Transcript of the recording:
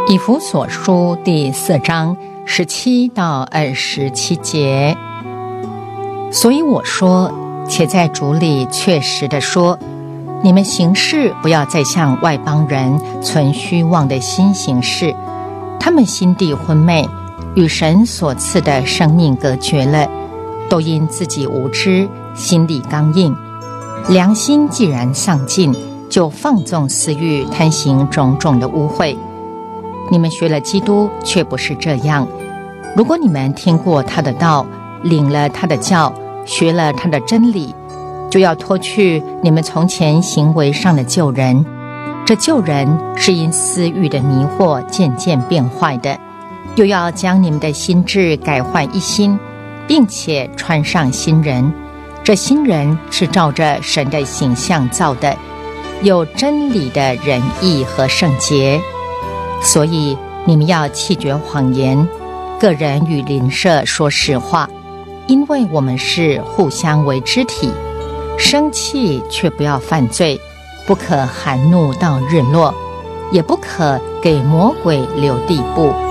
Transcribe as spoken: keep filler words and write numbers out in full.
以弗所书第四章十七到二十七节。所以我说，且在主里确实地说，你们行事不要再像外邦人存虚妄的心行事，他们心地昏昧，与神所赐的生命隔绝了，都因自己无知，心里刚硬，良心既然丧尽，就放纵私欲，贪行种种的污秽。你们学了基督，却不是这样。如果你们听过他的道，领了他的教，学了他的真理，就要脱去你们从前行为上的旧人。这旧人是因私欲的迷惑渐渐变坏的，又要将你们的心志改换一新，并且穿上新人。这新人是照着神的形象造的，有真理的仁义和圣洁。所以你们要弃绝谎言，个人与邻舍说实话，因为我们是互相为肢体。生气却不要犯罪，不可含怒到日落，也不可给魔鬼留地步。